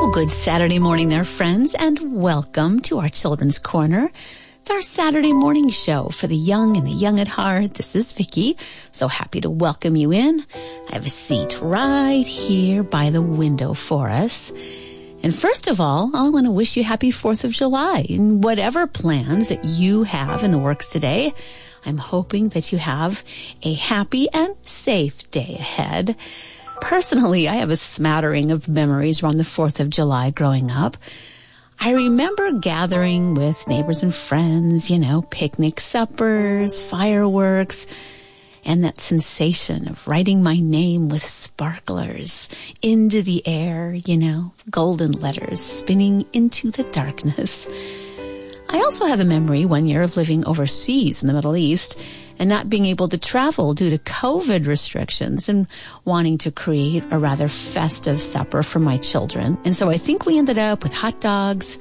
Good Saturday morning there, friends, and welcome to our Children's Corner. It's our Saturday morning show for the young and the young at heart. This is Vicki. So happy to welcome you in. I have a seat right here by the window for us. And first of all, I want to wish you happy 4th of July. And whatever plans that you have in the works today, I'm hoping that you have a happy and safe day ahead. Personally, I have a smattering of memories around the 4th of July growing up. I remember gathering with neighbors and friends, picnic suppers, fireworks, and that sensation of writing my name with sparklers into the air, golden letters spinning into the darkness. I also have a memory one year of living overseas in the Middle East and not being able to travel due to COVID restrictions and wanting to create a rather festive supper for my children. And so I think we ended up with hot dogs,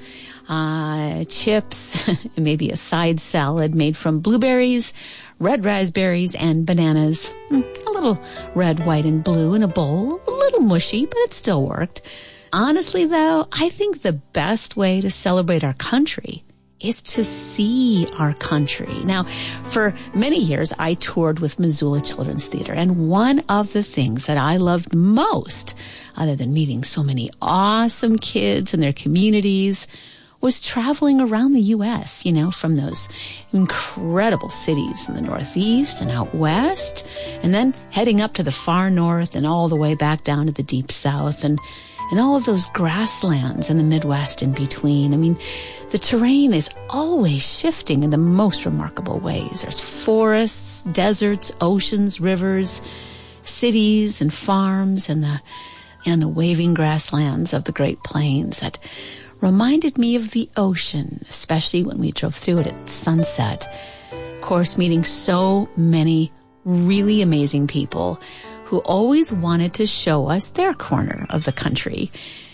chips, and maybe a side salad made from blueberries, red raspberries, and bananas. A little red, white, and blue in a bowl. A little mushy, but it still worked. Honestly, though, I think the best way to celebrate our country is to see our country. Now, for many years, I toured with Missoula Children's Theater, and one of the things that I loved most, other than meeting so many awesome kids and their communities, was traveling around the U.S., from those incredible cities in the Northeast and out West, and then heading up to the far North and all the way back down to the Deep South, and all of those grasslands in the Midwest in between. I mean, the terrain is always shifting in the most remarkable ways. There's forests, deserts, oceans, rivers, cities and farms, and the waving grasslands of the Great Plains that reminded me of the ocean, especially when we drove through it at sunset. Of course, meeting so many really amazing people who always wanted to show us their corner of the country.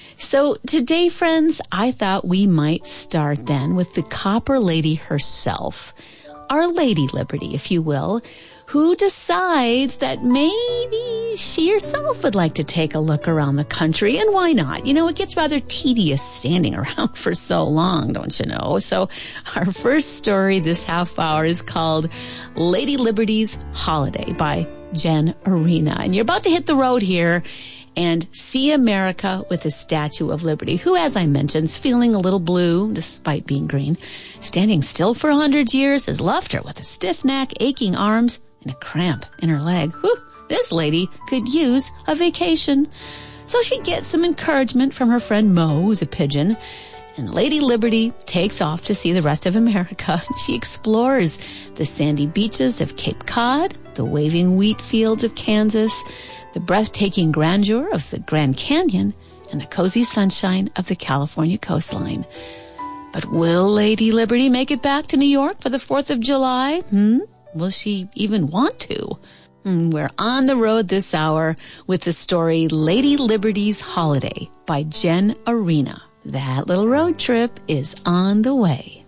So today, friends, I thought we might start then with the Copper Lady herself, our Lady Liberty, if you will, who decides that maybe she herself would like to take a look around the country, and why not? It gets rather tedious standing around for so long, don't you know? So our first story this half hour is called Lady Liberty's Holiday by Jen Arena. And you're about to hit the road here and see America with the Statue of Liberty, who, as I mentioned, is feeling a little blue despite being green. Standing still for 100 years has left her with a stiff neck, aching arms, and a cramp in her leg. Whew, this lady could use a vacation. So she gets some encouragement from her friend Mo, who's a pigeon, and Lady Liberty takes off to see the rest of America. She explores the sandy beaches of Cape Cod, the waving wheat fields of Kansas, the breathtaking grandeur of the Grand Canyon, and the cozy sunshine of the California coastline. But will Lady Liberty make it back to New York for the 4th of July? Will she even want to? We're on the road this hour with the story Lady Liberty's Holiday by Jen Arena. That little road trip is on the way.